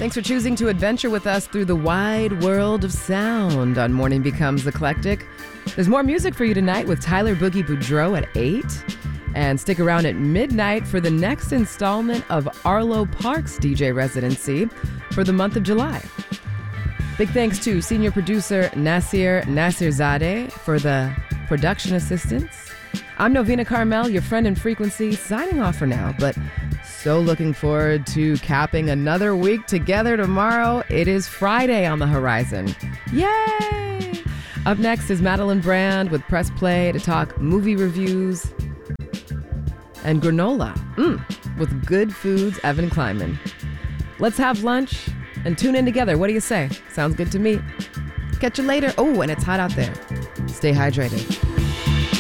Thanks for choosing to adventure with us through the wide world of sound on Morning Becomes Eclectic. There's more music for you tonight with Tyler Boogie Boudreaux at 8. And stick around at midnight for the next installment of Arlo Parks' DJ residency for the month of July. Big thanks to senior producer Nasir Nasirzadeh for the production assistance. I'm Novena Carmel, your friend in frequency, signing off for now, but so looking forward to capping another week together tomorrow. It is Friday on the horizon. Yay! Up next is Madeline Brand with Press Play to talk movie reviews and granola with Good Foods Evan Kleinman. Let's have lunch and tune in together. What do you say? Sounds good to me. Catch you later. Oh, and it's hot out there. Stay hydrated.